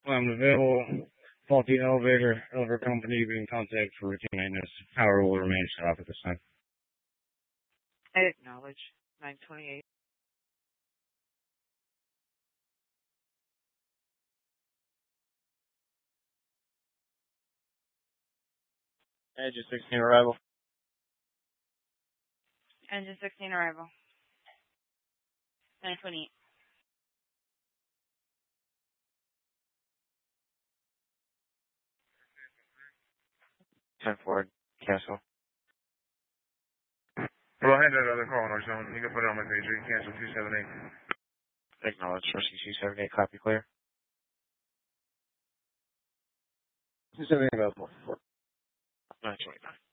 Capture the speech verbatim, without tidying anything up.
I'm available. Faulty elevator. Elevator company be in contact for routine maintenance. Power will remain shut off at this time. I acknowledge. nine twenty-eight. Engine sixteen arrival. Engine sixteen arrival. nine twenty-eight. ten Ford, cancel. Well, I had that other call in our zone. You can put it on my pager. Cancel two seven eight. Acknowledge. Rescue two seven eight, copy clear. two seven eight available. nine twenty-nine.